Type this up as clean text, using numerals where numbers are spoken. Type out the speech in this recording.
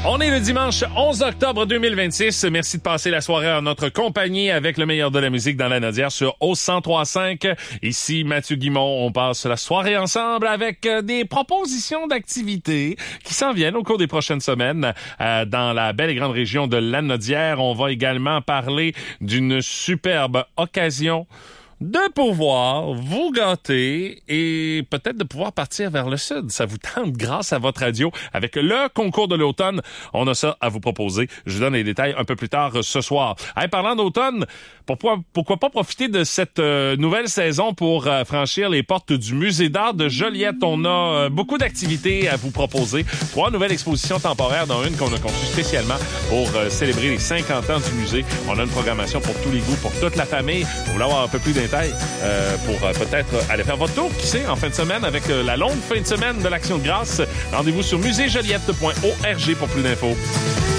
On est le dimanche 11 octobre 2026. Merci de passer la soirée en notre compagnie avec le meilleur de la musique dans la Nodière sur O 103.5. Ici Mathieu Guimond. On passe la soirée ensemble avec des propositions d'activités qui s'en viennent au cours des prochaines semaines dans la belle et grande région de la Nodière. On va également parler d'une superbe occasion de pouvoir vous gâter et peut-être de pouvoir partir vers le sud. Ça vous tente grâce à votre radio. Avec le concours de l'automne, on a ça à vous proposer. Je vous donne les détails un peu plus tard ce soir. Hey, parlant d'automne, pourquoi pas profiter de cette nouvelle saison pour franchir les portes du Musée d'art de Joliette. On a beaucoup d'activités à vous proposer. 3 nouvelles expositions temporaires, dont une qu'on a conçue spécialement pour célébrer les 50 ans du musée. On a une programmation pour tous les goûts, pour toute la famille. Vous voulez avoir un peu plus d'intéression pour peut-être aller faire votre tour, qui sait, en fin de semaine avec la longue fin de semaine de l'Action de grâce. Rendez-vous sur muséjoliette.org pour plus d'infos.